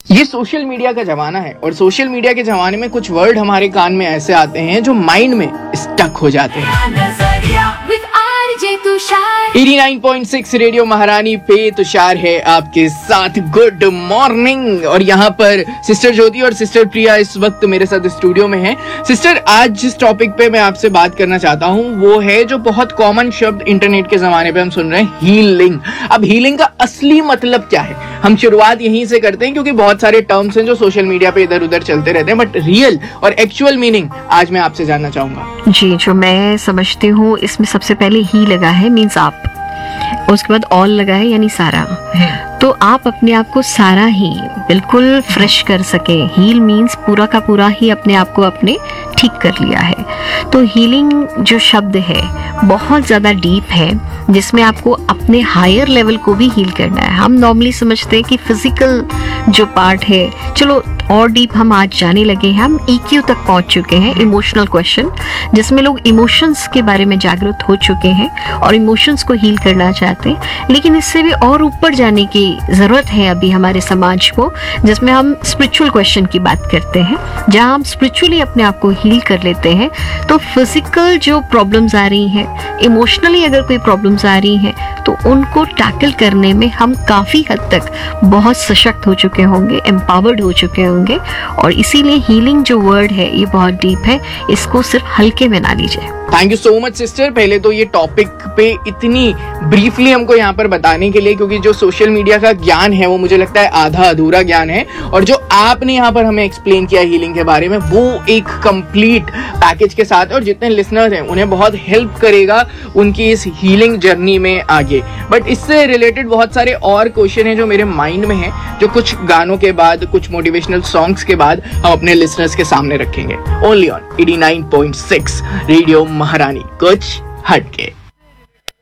ये social media का जमाना है और सोशल मीडिया के जमाने में कुछ वर्ड हमारे कान में ऐसे आते हैं जो माइंड में स्टक हो जाते हैं। 89.6 रेडियो महारानी पे तुषार है आपके साथ। Good morning. और यहाँ पर सिस्टर ज्योति और सिस्टर प्रिया इस वक्त मेरे साथ स्टूडियो में हैं। सिस्टर, आज जिस टॉपिक पे मैं आपसे बात करना चाहता हूँ वो है जो बहुत कॉमन शब्द इंटरनेट के जमाने पे हम सुन रहे हैं, हीलिंग। अब हीलिंग का असली मतलब क्या है, हम शुरुआत यहीं से करते हैं क्योंकि बहुत सारे टर्म्स हैं जो सोशल मीडिया पे इधर उधर चलते रहते हैं, बट रियल और एक्चुअल मीनिंग आज मैं आपसे जानना चाहूंगा। जी, जो मैं समझती हूँ इसमें सबसे पहले ही लगा है मीन्स आप, उसके बाद ऑल लगा है यानी सारा। तो आप अपने आप को सारा ही बिल्कुल फ्रेश कर सके। हील मीन्स पूरा का पूरा ही अपने आप को अपने ठीक कर लिया है। तो हीलिंग जो शब्द है बहुत ज़्यादा डीप है, जिसमें आपको अपने हायर लेवल को भी हील करना है। हम नॉर्मली समझते हैं कि फिजिकल जो पार्ट है, चलो और डीप हम आज जाने लगे हैं। हम EQ तक पहुंच चुके हैं, इमोशनल क्वेश्चन, जिसमें लोग इमोशंस के बारे में जागरूक हो चुके हैं और इमोशंस को हील करना चाहते हैं। लेकिन इससे भी और ऊपर जाने की ज़रूरत है अभी हमारे समाज को, जिसमें हम स्पिरिचुअल क्वेश्चन की बात करते हैं, जहां हम स्पिरिचुअली अपने आप को हील कर लेते हैं। तो फिजिकल जो प्रॉब्लम्स आ रही हैं, इमोशनली अगर कोई प्रॉब्लम्स आ रही हैं, तो उनको टैकल करने में हम काफ़ी हद तक बहुत सशक्त हो चुके होंगे, एम्पावर्ड हो चुके होंगे। और इसीलिए हीलिंग जो वर्ड है ये बहुत डीप है, इसको सिर्फ हल्के में ना लीजिए। Thank you so much sister, पहले तो ये टॉपिक पे इतनी ब्रीफली हमको यहाँ पर बताने के लिए, क्योंकि जो सोशल मीडिया का ज्ञान है वो मुझे लगता है आधा अधूरा ज्ञान है, और जो आपने यहाँ पर हमें एक्सप्लेन किया हीलिंग के बारे में वो एक कंप्लीट पैकेज के साथ, और जितने लिसनर्स हैं उन्हें बहुत हेल्प करेगा उनकी इस हीलिंग जर्नी में आगे। बट इससे रिलेटेड बहुत सारे और क्वेश्चन हैं जो मेरे माइंड में हैं, जो कुछ गानों के बाद, कुछ मोटिवेशनल सॉन्ग्स के बाद हम अपने लिसनर्स के सामने रखेंगे। ओनली ऑन 89.6 रेडियो महारानी, कुछ हटके।